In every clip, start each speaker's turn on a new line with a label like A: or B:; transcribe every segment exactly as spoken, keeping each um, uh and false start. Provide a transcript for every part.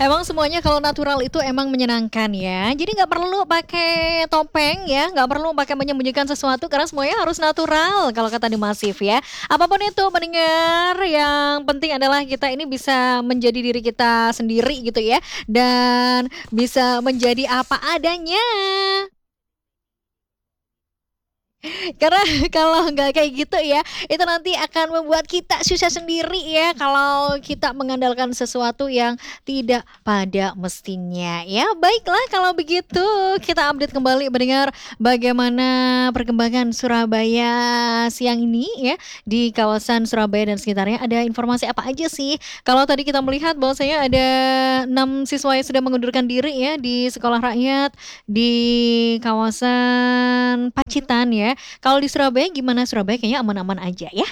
A: Emang semuanya kalau natural itu emang menyenangkan ya. Jadi nggak perlu pakai topeng ya, nggak perlu pakai menyembunyikan sesuatu karena semuanya harus natural kalau kata di Masif ya. Apapun itu mendengar, yang penting adalah kita ini bisa menjadi diri kita sendiri gitu ya, dan bisa menjadi apa adanya. Karena kalau nggak kayak gitu ya, itu nanti akan membuat kita susah sendiri ya kalau kita mengandalkan sesuatu yang tidak pada mestinya. Ya, baiklah kalau begitu kita update kembali mendengar bagaimana perkembangan Surabaya siang ini ya di kawasan Surabaya dan sekitarnya. Ada informasi apa aja sih? Kalau tadi kita melihat bahwasanya ada enam siswa yang sudah mengundurkan diri ya di sekolah rakyat di kawasan Pacitan ya. Kalau di Surabaya gimana? Surabaya kayaknya aman-aman aja ya.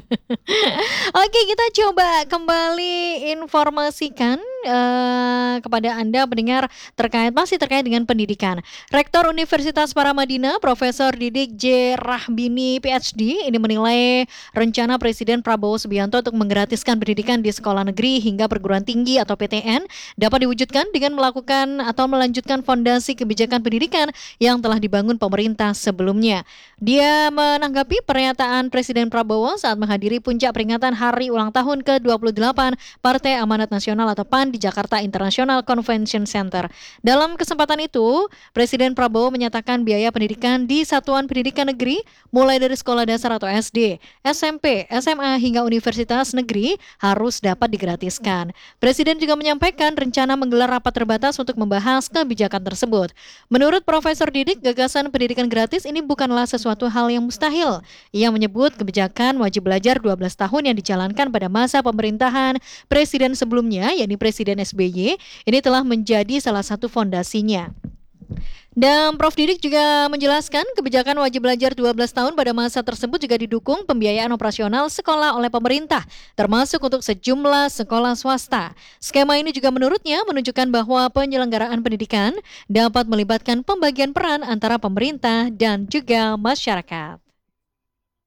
A: Oke, kita coba kembali informasikan eh, kepada Anda pendengar terkait masih terkait dengan pendidikan. Rektor Universitas Paramadina, Profesor Didik J. Rahbini P H D, ini menilai rencana Presiden Prabowo Subianto untuk menggratiskan pendidikan di sekolah negeri hingga perguruan tinggi atau P T N dapat diwujudkan dengan melakukan atau melanjutkan fondasi kebijakan pendidikan yang telah dibangun pemerintah sebelumnya. Dia menanggapi pernyataan Presiden Prabowo saat menghadiri puncak peringatan Hari Ulang Tahun ke dua puluh delapan Partai Amanat Nasional atau P A N di Jakarta International Convention Center. Dalam kesempatan itu, Presiden Prabowo menyatakan biaya pendidikan di satuan pendidikan negeri mulai dari sekolah dasar atau S D, S M P, S M A hingga universitas negeri harus dapat digratiskan. Presiden juga menyampaikan rencana menggelar rapat terbatas untuk membahas kebijakan tersebut. Menurut Profesor Didik, gagasan pendidikan gratis ini bukanlah sesuatu hal yang mustahil. Ia menyebut kebijakan wajib belajar dua belas tahun yang dijalankan pada masa pemerintahan Presiden sebelumnya, yakni Presiden S B Y, ini telah menjadi salah satu fondasinya. Dan Prof Didik juga menjelaskan kebijakan wajib belajar dua belas tahun pada masa tersebut juga didukung pembiayaan operasional sekolah oleh pemerintah, termasuk untuk sejumlah sekolah swasta. Skema ini juga menurutnya menunjukkan bahwa penyelenggaraan pendidikan dapat melibatkan pembagian peran antara pemerintah dan juga masyarakat.